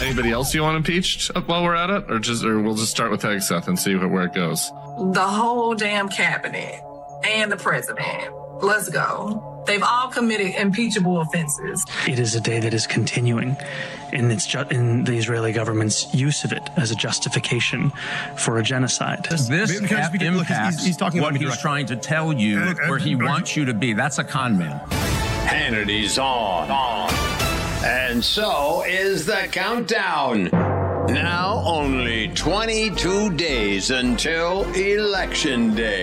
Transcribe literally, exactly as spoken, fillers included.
anybody else you want impeached while we're at it, or just, or we'll just start with Hegseth and see where it goes? The whole damn cabinet and the president. Let's go. They've all committed impeachable offenses. It is a day that is continuing in its ju- in the Israeli government's use of it as a justification for a genocide. This impacts look, he's, he's talking what he's trying to tell you, uh, uh, where he uh, wants you to be. That's a con man. Hannity's on. on. And so is the countdown. Now only twenty-two days until Election Day.